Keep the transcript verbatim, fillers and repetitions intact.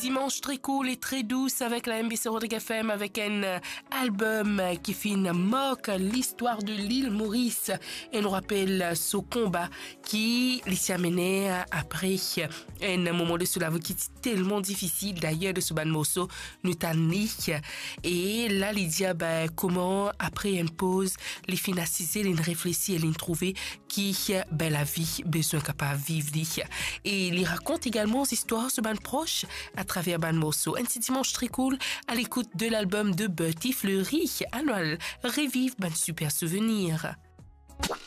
dimanche très cool et très douce avec la M B C Rodrigue F M avec un album qui fait une moque l'histoire de l'île Maurice et nous rappelle ce combat qui l'y a mené après un moment de cela qui est tellement difficile d'ailleurs de ce ban morceau nous tannique et là il dit ben, comment après une pause les financiers les réfléchir les trouver qui ben la vie besoin capable vivre et il raconte également ces histoires ce ban proche à travers ban morceau un petit dimanche très cool à l'écoute de l'album de Betty Fleury annuel revive ban super souvenir.